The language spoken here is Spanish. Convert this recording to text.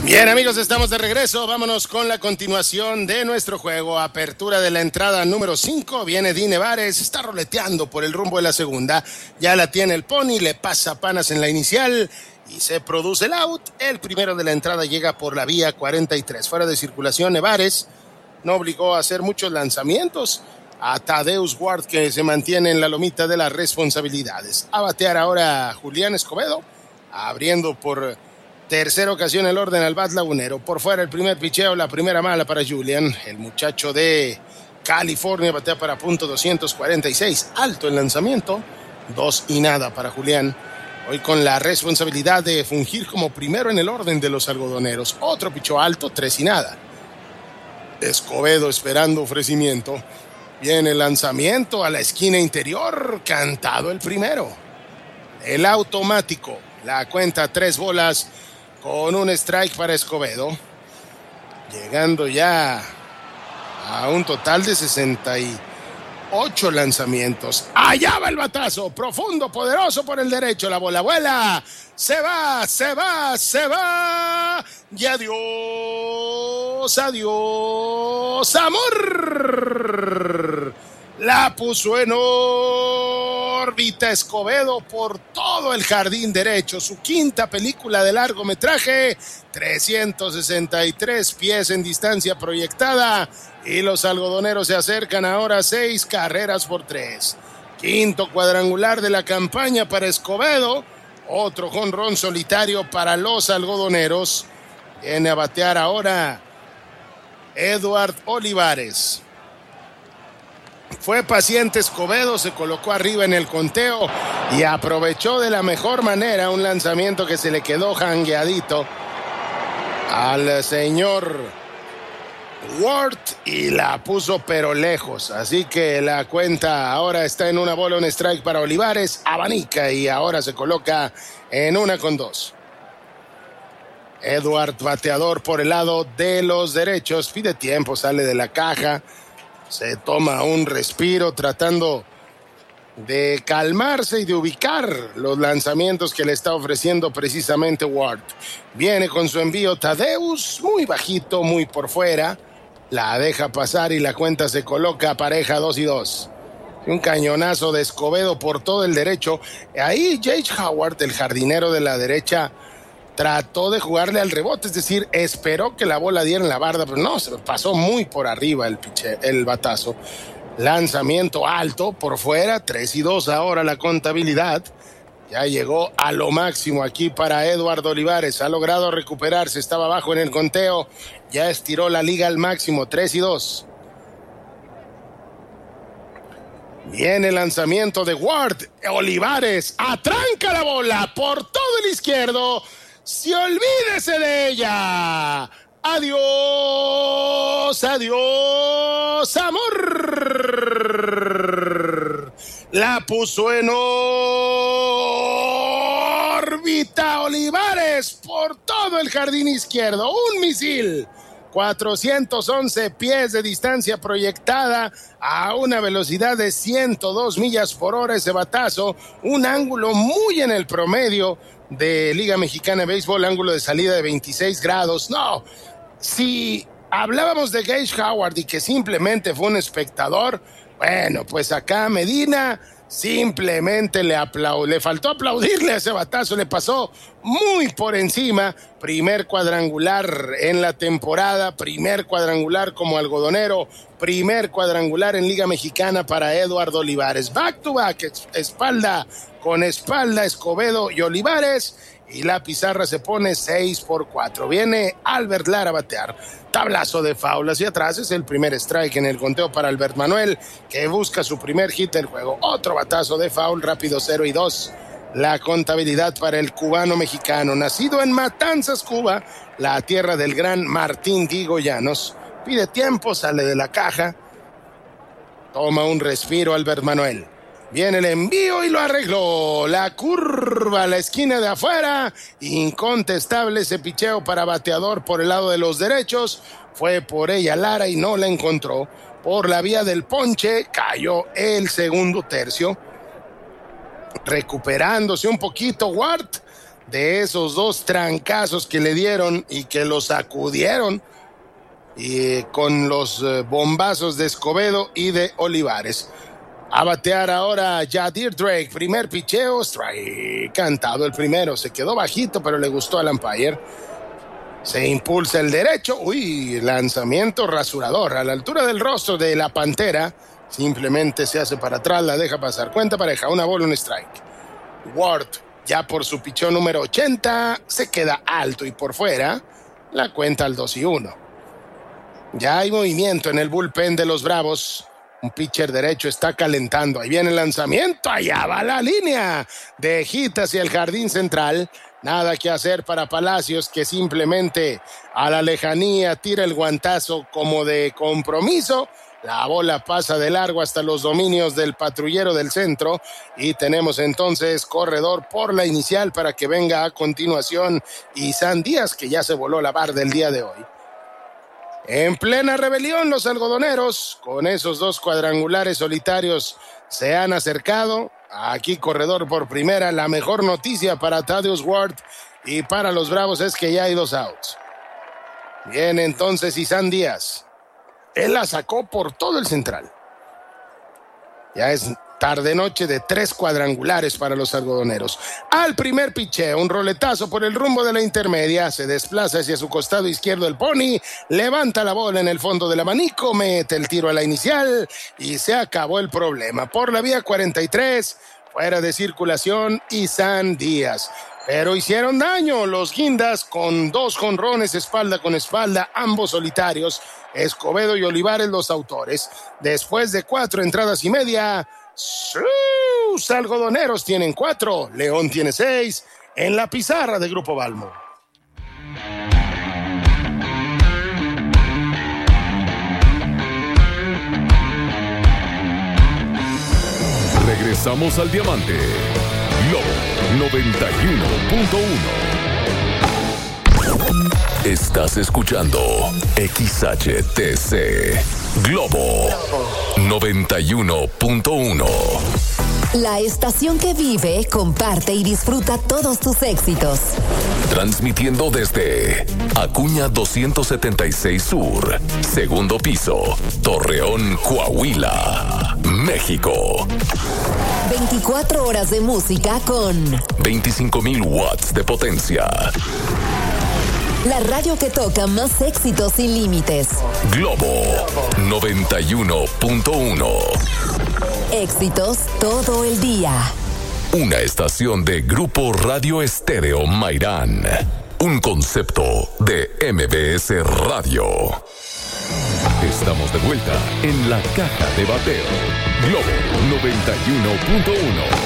Bien, amigos, estamos de regreso. Vámonos con la continuación de nuestro juego. Apertura de la entrada número 5. Viene Dine Vares, está roleteando por el rumbo de la segunda. Ya la tiene el pony, le pasa panas en la inicial y se produce el out. El primero de la entrada llega por la vía 43. Fuera de circulación, Nevares no obligó a hacer muchos lanzamientos a Tadeusz Ward, que se mantiene en la lomita de las responsabilidades. A batear ahora Julián Escobedo, abriendo por tercera ocasión el orden al bat lagunero. Por fuera el primer picheo, la primera mala para Julián. El muchacho de California batea para punto 246. Alto el lanzamiento. 2-0 para Julián. Hoy con la responsabilidad de fungir como primero en el orden de los algodoneros. Otro picheo alto, 3-0. Escobedo esperando ofrecimiento. Viene el lanzamiento a la esquina interior. Cantado el primero. El automático. La cuenta 3 bolas con un strike para Escobedo. Llegando ya a un total de 68 lanzamientos. Allá va el batazo. Profundo, poderoso por el derecho. La bola vuela. Se va. Y adiós, amor. La puso en órbita Escobedo por todo el jardín derecho. Su quinta película de largometraje, 363 pies en distancia proyectada. Y los algodoneros se acercan ahora 6 carreras por 3. Quinto cuadrangular de la campaña para Escobedo. Otro jonrón solitario para los algodoneros. Viene a batear ahora Edward Olivares. Fue paciente Escobedo, se colocó arriba en el conteo y aprovechó de la mejor manera un lanzamiento que se le quedó jangueadito al señor Ward y la puso pero lejos. Así que la cuenta ahora está en 1 bola, 1 strike para Olivares. Abanica y ahora se coloca en 1-2. Edward, bateador por el lado de los derechos, pide tiempo, sale de la caja. Se toma un respiro tratando de calmarse y de ubicar los lanzamientos que le está ofreciendo precisamente Ward. Viene con su envío Tadeusz, muy bajito, muy por fuera. La deja pasar y la cuenta se coloca pareja 2-2. Un cañonazo de Escobedo por todo el derecho. Ahí J.J. Howard, el jardinero de la derecha, trató de jugarle al rebote, es decir, esperó que la bola diera en la barda, pero no, se pasó muy por arriba el batazo. Lanzamiento alto por fuera, 3-2 ahora la contabilidad. Ya llegó a lo máximo aquí para Edward Olivares, ha logrado recuperarse, estaba abajo en el conteo, ya estiró la liga al máximo, 3-2. Viene el lanzamiento de Ward, Olivares atranca la bola por todo el izquierdo. ¡Si olvídese de ella! ¡Adiós, amor! La puso en órbita Olivares por todo el jardín izquierdo. Un misil. 411 pies de distancia proyectada a una velocidad de 102 millas por hora ese batazo. Un ángulo muy en el promedio de Liga Mexicana de Béisbol, ángulo de salida de 26 grados. No, si hablábamos de Gage Howard y que simplemente fue un espectador, bueno, pues acá Medina simplemente le faltó aplaudirle a ese batazo, le pasó muy por encima. Primer cuadrangular en la temporada, primer cuadrangular como algodonero, primer cuadrangular en Liga Mexicana para Edward Olivares. Back to back, espalda con espalda, Escobedo y Olivares, y la pizarra se pone 6-4. Viene Albert Lara a batear. Tablazo de foul hacia atrás, es el primer strike en el conteo para Albert Manuel, que busca su primer hit del juego. Otro batazo de foul, rápido 0-2. La contabilidad para el cubano mexicano, nacido en Matanzas, Cuba, la tierra del gran Martín Diego Llanos. Pide tiempo, sale de la caja, toma un respiro Albert Manuel. Viene el envío y lo arregló. La curva a la esquina de afuera. Incontestable ese picheo para bateador por el lado de los derechos. Fue por ella Lara y no la encontró. Por la vía del ponche cayó el segundo tercio. Recuperándose un poquito Ward. de esos dos trancazos que le dieron y que lo sacudieron, y con los bombazos de Escobedo y de Olivares. A batear ahora Yadir Drake, primer picheo, strike, cantado el primero, se quedó bajito pero le gustó al umpire. Se impulsa el derecho, lanzamiento rasurador a la altura del rostro de la Pantera, simplemente se hace para atrás, la deja pasar, cuenta pareja, una bola, un strike. Ward, ya por su picheo número 80, se queda alto y por fuera, la cuenta al 2-1. Ya hay movimiento en el bullpen de los Bravos. Un pitcher derecho está calentando. Ahí viene el lanzamiento. Allá va la línea de hit hacia el jardín central. Nada que hacer para Palacios, que simplemente a la lejanía tira el guantazo como de compromiso. La bola pasa de largo hasta los dominios del patrullero del centro. Y tenemos entonces corredor por la inicial para que venga a continuación Isan Díaz, que ya se voló la barda del día de hoy. En plena rebelión, los algodoneros, con esos dos cuadrangulares solitarios, se han acercado. Aquí corredor por primera. La mejor noticia para Thaddeus Ward y para los Bravos es que ya hay 2 outs. Viene entonces Isan Díaz. Él la sacó por todo el central. Ya es tarde-noche de 3 cuadrangulares para los algodoneros. Al primer picheo, un roletazo por el rumbo de la intermedia. Se desplaza hacia su costado izquierdo el Pony. Levanta la bola en el fondo del abanico. Mete el tiro a la inicial. Y se acabó el problema. Por la vía 43, fuera de circulación, Isan Díaz. Pero hicieron daño los Guindas con 2 jonrones espalda con espalda, ambos solitarios. Escobedo y Olivares los autores. Después de 4 entradas y media, sus algodoneros tienen 4, León tiene 6 en la pizarra de Grupo Balmo. Regresamos al Diamante. Globo 91.1. Estás escuchando XHTC Globo 91.1. La estación que vive, comparte y disfruta todos tus éxitos. Transmitiendo desde Acuña 276 Sur, segundo piso, Torreón, Coahuila, México. 24 horas de música con 25,000 watts de potencia. La radio que toca más éxitos sin límites. Globo 91.1. Éxitos todo el día. Una estación de Grupo Radio Estéreo Mairán. Un concepto de MBS Radio. Estamos de vuelta en la caja de bateo. Globo 91.1.